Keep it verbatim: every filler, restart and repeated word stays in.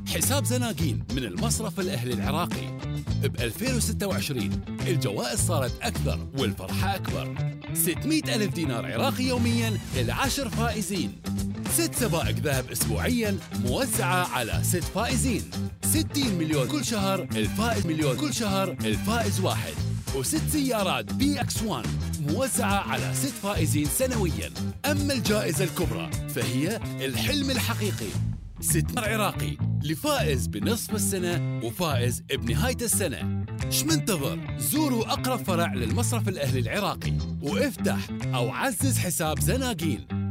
حساب زناقين من المصرف الأهلي العراقي. ب ألفين وستة وعشرين الجوائز صارت أكثر والفرحة أكبر. ستمئة ألف دينار عراقي يومياً للعشر فائزين. ست سبائك ذهب أسبوعياً موزعة على ست فائزين. ستين مليون كل شهر الفائز مليون كل شهر الفائز واحد. وست سيارات بي اكس واحد موزعة على ست فائزين سنوياً. أما الجائزة الكبرى فهي الحلم الحقيقي، ست عراقي لفائز بنصف السنة وفائز بنهاية السنة. ايش منتظر؟ زوروا أقرب فرع للمصرف الأهلي العراقي وافتح أو عزز حساب زناقين.